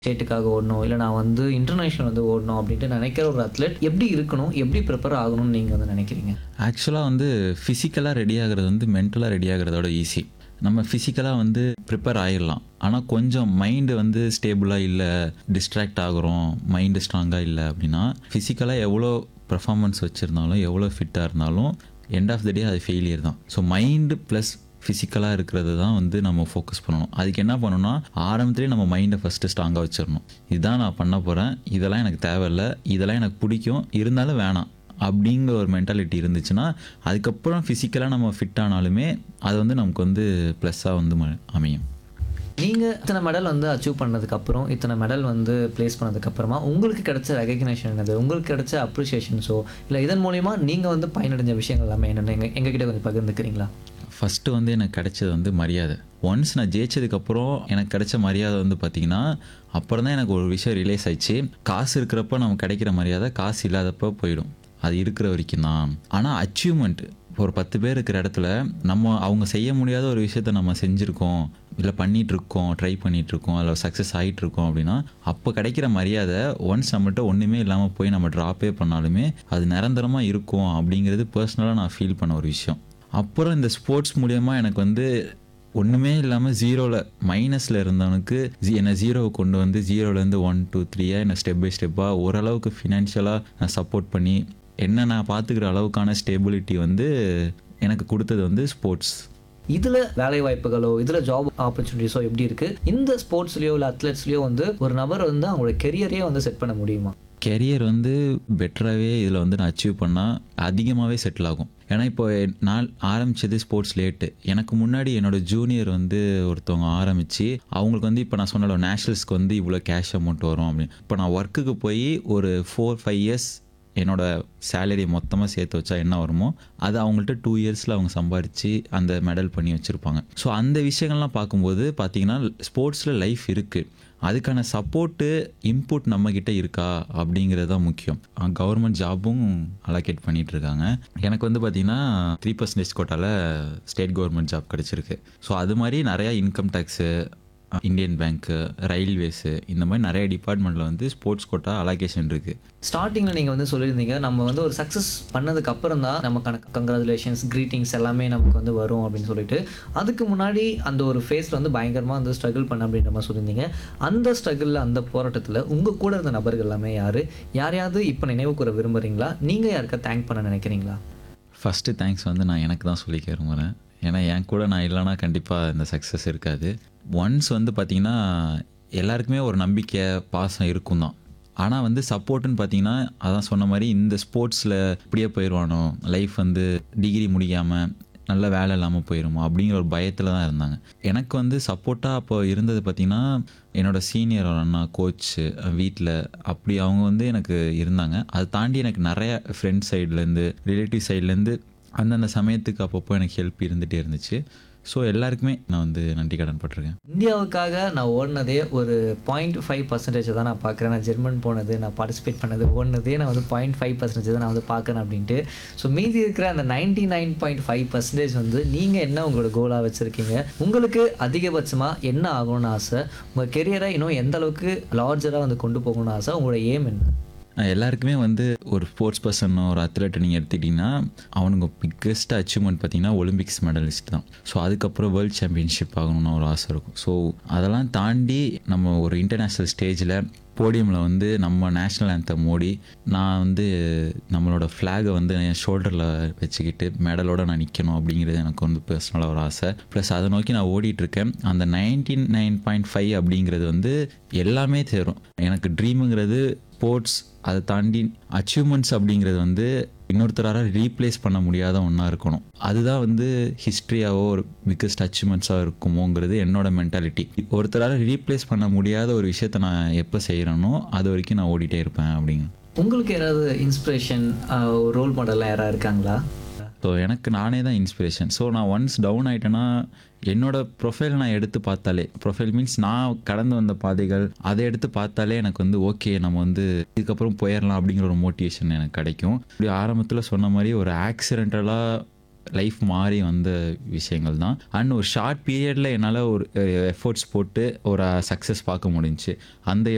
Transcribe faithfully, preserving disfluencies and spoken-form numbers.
ஸ்டேட்டுக்காக ஓடணும், இல்ல நான் வந்து இன்டர்நேஷனல் வந்து ஓடணும் அப்படின்ட்டு நினைக்கிற ஒரு அத்லெட் எப்படி இருக்கணும்? எப்படி ப்ரிப்பேர் ஆகணும்னு நீங்க வந்து நினைக்கிறீங்க? ஆக்சுவலா வந்து ஃபிசிக்கலா ரெடி ஆகுறது வந்து மென்டலா ரெடி ஆகுறதோட ஈஸி. நம்ம ஃபிசிக்கலா வந்து ப்ரிப்பேர் ஆயிரலாம். ஆனா கொஞ்சம் மைண்ட் வந்து ஸ்டேபிளா இல்ல, டிஸ்ட்ராக்ட் ஆகுறோம், மைண்ட் ஸ்ட்ராங்கா இல்ல அப்படின்னா, ஃபிசிக்கலா எவ்வளோ பெர்ஃபார்மன்ஸ் வச்சிருந்தாலும், எவ்வளோ ஃபிட்டா இருந்தாலும் எண்ட் ஆஃப் த டே அது ஃபெயிலியர் தான். ஸோ மைண்ட் ப்ளஸ் ஃபிசிக்கலாக இருக்கிறது தான் வந்து நம்ம ஃபோக்கஸ் பண்ணணும். அதுக்கு என்ன பண்ணணும்னா, ஆரம்பத்திலே நம்ம மைண்டை ஃபஸ்ட்டு ஸ்ட்ராங்காக வச்சிடணும். இதுதான் நான் பண்ண போகிறேன், இதெல்லாம் எனக்கு தேவையில்லை, இதெல்லாம் எனக்கு பிடிக்கும், இருந்தாலும் வேணாம் அப்படிங்கிற ஒரு மென்டாலிட்டி இருந்துச்சுன்னா, அதுக்கப்புறம் ஃபிசிக்கலாக நம்ம ஃபிட் ஆனாலுமே அது வந்து நமக்கு வந்து ப்ளஸ்ஸாக வந்து ம- அமையும். நீங்க இத்தனை மெடல் வந்து அச்சீவ் பண்ணதுக்கு அப்புறம், இத்தனை மெடல் வந்து பிளேஸ் பண்ணதுக்கு அப்புறமா உங்களுக்கு கிடைச்ச ரெகக்னிஷன் என்னது? உங்களுக்கு கிடைச்ச அப்ரிசியேஷன்ஸோ, இல்ல இதன் மூலியமா நீங்க வந்து பயனடைஞ்ச விஷயங்கள் எல்லாமே என்னென்ன எங்க எங்ககிட்ட கொஞ்சம் பகிர்ந்துக்கிறீங்களா? ஃபஸ்ட்டு வந்து எனக்கு கிடைச்சது வந்து மரியாதை. ஒன்ஸ் நான் ஜெயிச்சதுக்கப்புறம் எனக்கு கிடைச்ச மரியாதை வந்து பார்த்திங்கன்னா, அப்புறம் தான் எனக்கு ஒரு விஷயம் ரிலைஸ் ஆயிடுச்சு. காசு இருக்கிறப்ப நமக்கு கிடைக்கிற மரியாதை காசு இல்லாதப்போ போயிடும். அது இருக்கிற வரைக்கும் தான். ஆனால் அச்சீவ்மெண்ட் ஒரு பத்து பேர் இருக்கிற இடத்துல நம்ம அவங்க செய்ய முடியாத ஒரு விஷயத்த நம்ம செஞ்சுருக்கோம், இல்லை பண்ணிகிட்ருக்கோம், ட்ரை பண்ணிகிட்ருக்கோம், அதில் சக்ஸஸ் ஆகிட்ருக்கோம் அப்படின்னா, அப்போ கிடைக்கிற மரியாதை ஒன்ஸ் நம்மகிட்ட ஒன்றுமே இல்லாமல் போய் நம்ம ட்ராப்பே பண்ணாலுமே அது நிரந்தரமாக இருக்கும் அப்படிங்கிறது பர்சனலாக நான் ஃபீல் பண்ண ஒரு விஷயம். அப்புறம் இந்த ஸ்போர்ட்ஸ் மூலயமா எனக்கு வந்து ஒன்றுமே இல்லாமல் ஜீரோவில் மைனஸில் இருந்தவனுக்கு ஜி என்னை ஜீரோவை கொண்டு வந்து ஜீரோலேருந்து ஒன் டூ த்ரீயாக என்னை ஸ்டெப் பை ஸ்டெப்பாக ஓரளவுக்கு ஃபினான்ஷியலாக நான் சப்போர்ட் பண்ணி என்ன நான் பார்த்துக்கிற அளவுக்கான ஸ்டேபிலிட்டி வந்து எனக்கு கொடுத்தது வந்து ஸ்போர்ட்ஸ். இதுல வேலை வாய்ப்புகளோ, இதுல ஜாப் ஆப்பர்ச்சுனிட்டிஸோ எப்படி இருக்கு? இந்த ஸ்போர்ட்ஸ்லயோ இல்ல அத்லெட்ஸ்லயோ வந்து ஒரு நபர் வந்து அவங்களோட கெரியரே வந்து செட் பண்ண முடியுமா? கெரியர் வந்து பெட்டராகவே இதில் வந்து நான் அச்சீவ் பண்ணால் அதிகமாகவே செட்டில் ஆகும். ஏன்னா இப்போ நான் ஆரம்பித்தது ஸ்போர்ட்ஸ் லேட்டு. எனக்கு முன்னாடி என்னோடய ஜூனியர் வந்து ஒருத்தவங்க ஆரம்பித்து அவங்களுக்கு வந்து இப்போ நான் சொன்னல நேஷ்னல்ஸ்க்கு வந்து இவ்வளோ கேஷ் அமௌண்ட் வரும் அப்படின்னு. இப்போ நான் ஒர்க்குக்கு போய் ஒரு ஃபோர் ஃபைவ் இயர்ஸ் என்னோட சேலரி மொத்தமாக சேர்த்து வச்சா என்ன வருமோ அது அவங்கள்ட்ட டூ இயர்ஸில் அவங்க சம்பாரித்து அந்த மெடல் பண்ணி வச்சுருப்பாங்க. ஸோ அந்த விஷயங்கள்லாம் பார்க்கும்போது பார்த்தீங்கன்னா ஸ்போர்ட்ஸில் லைஃப் இருக்குது. அதுக்கான சப்போர்ட்டு இன்புட் நம்மக்கிட்ட இருக்கா அப்படிங்கிறது தான் முக்கியம். கவர்மெண்ட் ஜாபும் அலோகேட் பண்ணிகிட்டு இருக்காங்க. எனக்கு வந்து பார்த்திங்கன்னா த்ரீ பர்சன்டேஜ் கோட்டாவில் ஸ்டேட் கவர்மெண்ட் ஜாப் கிடச்சிருக்கு. ஸோ அது மாதிரி நிறையா இன்கம் டேக்ஸு, இந்தியன் பேங்க்கு, ரயில்வேஸு, இந்த மாதிரி நிறைய டிபார்ட்மெண்ட்டில் வந்து ஸ்போர்ட்ஸ் கோட்டா அலோகேஷன் இருக்குது. ஸ்டார்டிங்கில் நீங்கள் வந்து சொல்லியிருந்தீங்க, நம்ம வந்து ஒரு சக்ஸஸ் பண்ணதுக்கு அப்புறம் தான் நமக்கான கங்க்ராச்சுலேஷன்ஸ், க்ரீட்டிங்ஸ் எல்லாமே நமக்கு வந்து வரும் அப்படின்னு சொல்லிட்டு. அதுக்கு முன்னாடி அந்த ஒரு ஃபேஸில் வந்து பயங்கரமாக வந்து ஸ்ட்ரகிள் பண்ண அப்படின்ற மாதிரி சொல்லியிருந்தீங்க. அந்த ஸ்ட்ரகிளில், அந்த போராட்டத்தில் உங்கள் கூட இருந்த நபர்கள் எல்லாமே யார்? யாரையாவது இப்போ நினைவு கூற விரும்புகிறீங்களா? நீங்கள் யாருக்கா தேங்க் பண்ண நினைக்கிறீங்களா? ஃபஸ்ட்டு தேங்க்ஸ் வந்து நான் எனக்கு தான் சொல்லிக்க விரும்புகிறேன். ஏன்னா என் கூட நான் இல்லைனா கண்டிப்பாக இந்த சக்ஸஸ் இருக்காது. ஒன்ஸ் வந்து பார்த்திங்கன்னா எல்லாருக்குமே ஒரு நம்பிக்கை, பாசம் இருக்கும் தான். ஆனால் வந்து சப்போர்ட்டுன்னு பார்த்தீங்கன்னா அதான் சொன்ன மாதிரி இந்த ஸ்போர்ட்ஸில் இப்படியே போயிடுவானோ, லைஃப் வந்து டிகிரி முடிக்காமல் நல்ல வேலை இல்லாமல் போயிடுமோ அப்படிங்கிற ஒரு பயத்தில் தான் இருந்தாங்க. எனக்கு வந்து சப்போர்ட்டாக அப்போ இருந்தது பார்த்திங்கன்னா என்னோடய சீனியர் அண்ணா, கோச்சு, வீட்டில் அப்படி அவங்க வந்து எனக்கு இருந்தாங்க. அதை தாண்டி எனக்கு நிறைய ஃப்ரெண்ட்ஸ் சைட்லேருந்து, ரிலேட்டிவ் சைட்லேருந்து அந்தந்த சமயத்துக்கு அப்பப்போ எனக்கு ஹெல்ப் இருந்துகிட்டே இருந்துச்சு. ஸோ எல்லாருக்குமே நான் வந்து நன்றி கடன் பட்டிருக்கேன். இந்தியாவுக்காக நான் ஓடினதே ஒரு பாயிண்ட் ஃபைவ் பர்சன்டேஜ் தான் நான் பார்க்குறேன். நான் ஜெர்மன் போனது, நான் பார்ட்டிசிபேட் பண்ணது, ஓடினதே நான் வந்து பாயிண்ட் ஃபைவ் பர்சன்டேஜ் தான் நான் வந்து பார்க்குறேன் அப்படின்ட்டு. ஸோ மீதி இருக்கிற அந்த ninety nine point five percentage வந்து நீங்கள் என்ன உங்களோட கோலாக வச்சுருக்கீங்க? உங்களுக்கு அதிகபட்சமாக என்ன ஆகணும்னு ஆசை? உங்கள் கெரியரை இன்னும் எந்த அளவுக்கு லார்ஜராக வந்து கொண்டு போகணும்னு ஆசை? உங்களோட ஏம் என்ன? எல்லாருக்குமே வந்து ஒரு ஸ்போர்ட்ஸ் பர்சன், ஒரு அத்லெட்டை நீங்கள் எடுத்துக்கிட்டிங்கன்னா அவனுக்கு பிக்கஸ்ட் அச்சீவ்மெண்ட் பார்த்தீங்கன்னா ஒலிம்பிக்ஸ் மெடலிஸ்ட் தான். ஸோ அதுக்கப்புறம் வேர்ல்டு சாம்பியன்ஷிப் ஆகணும்னு ஒரு ஆசை இருக்கும். ஸோ அதெல்லாம் தாண்டி நம்ம ஒரு இன்டர்நேஷ்னல் ஸ்டேஜில் போடியமில் வந்து நம்ம நேஷ்னல் ஆந்தம் மோடி, நான் வந்து நம்மளோட ஃப்ளாகை வந்து என் ஷோல்டரில் வச்சுக்கிட்டு மெடலோடு நான் நிற்கணும் அப்படிங்கிறது எனக்கு வந்து பர்சனலாக ஒரு ஆசை. ப்ளஸ் அதை நோக்கி நான் ஓடிட்டுருக்கேன். அந்த நைன்டி நைன் பாயிண்ட் ஃபைவ் அப்படிங்கிறது வந்து எல்லாமே தேரும். எனக்கு ட்ரீமுங்கிறது ஸ்போர்ட்ஸ், அதை தாண்டி அச்சீவ்மெண்ட்ஸ் அப்படிங்கிறது வந்து இன்னொருத்தரால் ரீப்ளேஸ் பண்ண முடியாத ஒன்றா இருக்கணும். அதுதான் வந்து ஹிஸ்ட்ரியாவோ ஒரு பிக்கஸ்ட் அச்சீவ்மெண்ட்ஸாக இருக்குமோங்கிறது என்னோட மென்டாலிட்டி. ஒருத்தரால் ரீப்ளேஸ் பண்ண முடியாத ஒரு விஷயத்த நான் எப்போ செய்கிறேனோ அது வரைக்கும் நான் ஓடிட்டே இருப்பேன் அப்படிங்க. உங்களுக்கு யாராவது இன்ஸ்பிரேஷன், ரோல் மாடலாக யாராவது இருக்காங்களா? ஸோ எனக்கு நானே தான் இன்ஸ்பிரேஷன். ஸோ நான் ஒன்ஸ் டவுன் ஆகிட்டேன்னா என்னோடய ப்ரொஃபைல் நான் எடுத்து பார்த்தாலே, ப்ரொஃபைல் மீன்ஸ் நான் கடந்து வந்த பாதைகள், அதை எடுத்து பார்த்தாலே எனக்கு வந்து ஓகே நம்ம வந்து இதுக்கப்புறம் போயிடலாம் அப்படிங்கிற ஒரு மோட்டிவேஷன் எனக்கு கிடைக்கும். இப்படி ஆரம்பத்தில் சொன்ன மாதிரி ஒரு ஆக்சிடென்டலாக லைஃப் மாறி வந்த விஷயங்கள் தான். அண்ட் ஒரு ஷார்ட் பீரியடில் என்னால் ஒரு எஃபோர்ட்ஸ் போட்டு ஒரு சக்ஸஸ் பார்க்க முடிஞ்சுச்சு. அந்த